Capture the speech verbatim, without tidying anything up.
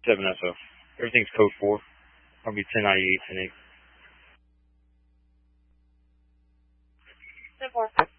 seven S O. Everything's code four. I'll be ten ninety-eight, ten eight. ten four.